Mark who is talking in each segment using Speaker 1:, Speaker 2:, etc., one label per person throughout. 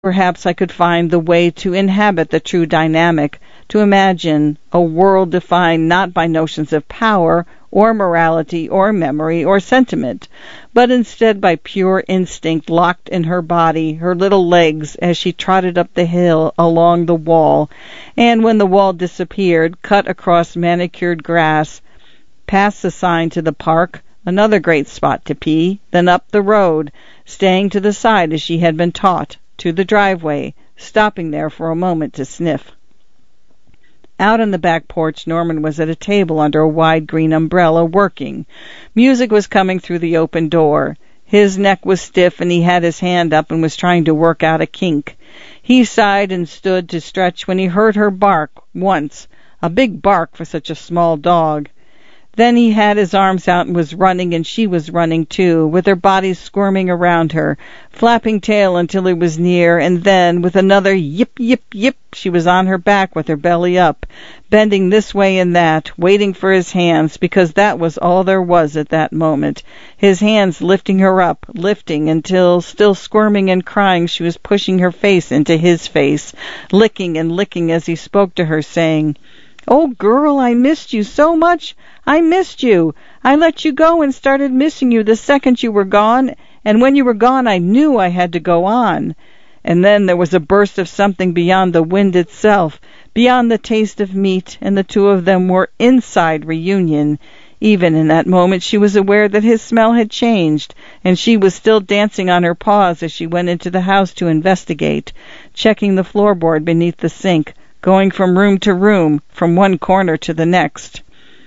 Speaker 1: Perhaps I could find the way to inhabit the true dynamic, to imagine a world defined not by notions of power or morality or memory or sentiment, but instead by pure instinct locked in her body, her little legs, as she trotted up the hill along the wall, and when the wall disappeared, cut across manicured grass, past the sign to the park, another great spot to pee, then up the road, staying to the side as she had been taught, to the driveway, stopping there for a moment to sniff. Out on the back porch, Norman was at a table under a wide green umbrella, working. Music was coming through the open door. His neck was stiff, and he had his hand up and was trying to work out a kink. He sighed and stood to stretch when he heard her bark once, a big bark for such a small dog. Then he had his arms out and was running, and she was running too, with her body squirming around her, flapping tail until he was near, and then, with another yip, yip, yip, she was on her back with her belly up, bending this way and that, waiting for his hands, because that was all there was at that moment. His hands lifting her up, lifting, until, still squirming and crying, she was pushing her face into his face, licking and licking as he spoke to her, saying, "Oh, girl, I missed you so much. I missed you. I let you go and started missing you the second you were gone, and when you were gone I knew I had to go on." And then there was a burst of something beyond the wind itself, beyond the taste of meat, and the two of them were inside reunion. Even in that moment she was aware that his smell had changed, and she was still dancing on her paws as she went into the house to investigate, checking the floorboard beneath the sink, going from room to room, from one corner to the next.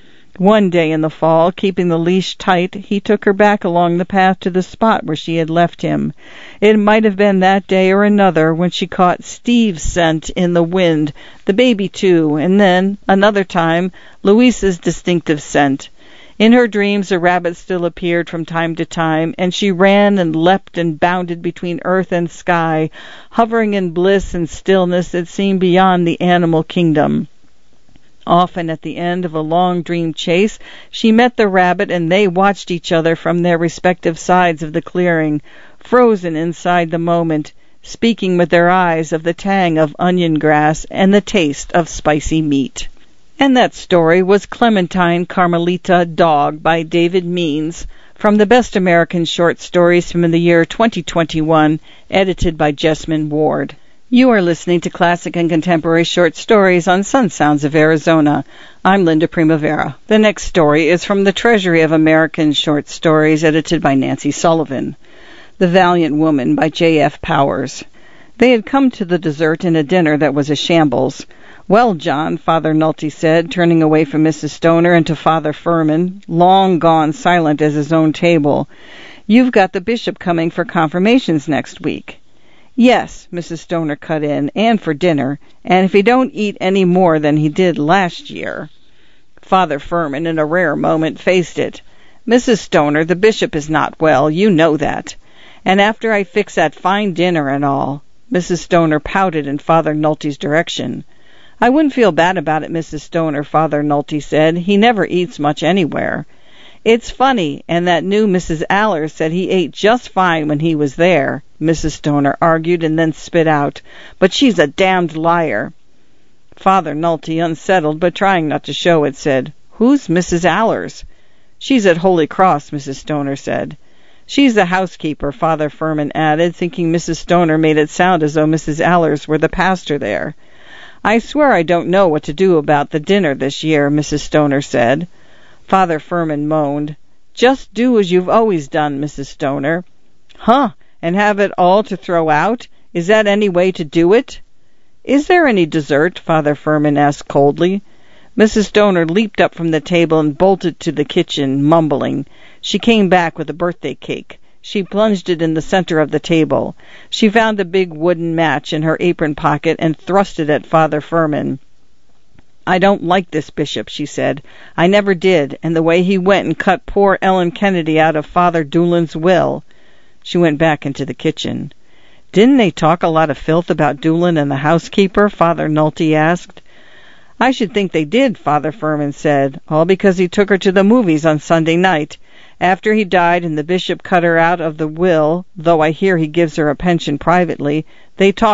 Speaker 1: One day in the fall, keeping the leash tight, he took her back along the path to the spot where she had left him. It might have been that day or another when she caught Steve's scent in the wind, the baby too, and then, another time, Louisa's distinctive scent. In her dreams a rabbit still appeared from time to time, and she ran and leapt and bounded between earth and sky, hovering in bliss and stillness that seemed beyond the animal kingdom. Often at the end of a long dream chase, she met the rabbit, and they watched each other from their respective sides of the clearing, frozen inside the moment, speaking with their eyes of the tang of onion grass and the taste of spicy meat. And that story was Clementine Carmelita Dog by David Means, from the Best American Short Stories from the year 2021, edited by Jessamine Ward. You are listening to Classic and Contemporary Short Stories on Sun Sounds of Arizona. I'm Linda Primavera. The next story is from the Treasury of American Short Stories, edited by Nancy Sullivan. The Valiant Woman by J.F. Powers. They had come to the dessert in a dinner that was a shambles. "Well, John," Father Nolte said, turning away from Mrs. Stoner and to Father Furman, long gone silent as his own table, "you've got the bishop coming for confirmations next week." "Yes," Mrs. Stoner cut in, "and for dinner, and if he don't eat any more than he did last year." Father Furman, in a rare moment, faced it. "Mrs. Stoner, the bishop is not well, you know that. And after I fix that fine dinner and all." Mrs. Stoner pouted in Father Nolte's direction. "I wouldn't feel bad about it, Mrs. Stoner," Father Nolte said. "He never eats much anywhere." "It's funny, and that new Mrs. Allers said he ate just fine when he was there," Mrs. Stoner argued and then spit out. "But she's a damned liar." Father Nolte, unsettled but trying not to show it, said, "Who's Mrs. Allers?" "She's at Holy Cross," Mrs. Stoner said. "She's the housekeeper," Father Furman added, thinking Mrs. Stoner made it sound as though Mrs. Allers were the pastor there. "I swear I don't know what to do about the dinner this year," Mrs. Stoner said. Father Furman moaned. "Just do as you've always done, Mrs. Stoner." "Huh, and have it all to throw out? Is that any way to do it?" "Is there any dessert?" Father Furman asked coldly. Mrs. Stoner leaped up from the table and bolted to the kitchen, mumbling. She came back with a birthday cake. She plunged it in the center of the table. She found a big wooden match in her apron pocket and thrust it at Father Furman. "I don't like this bishop," she said. "I never did, and the way he went and cut poor Ellen Kennedy out of Father Doolin's will." She went back into the kitchen. "Didn't they talk a lot of filth about Doolin and the housekeeper?" Father Nolte asked. "I should think they did," Father Furman said, "all because he took her to the movies on Sunday night. After he died and the bishop cut her out of the will, though I hear he gives her a pension privately, they talked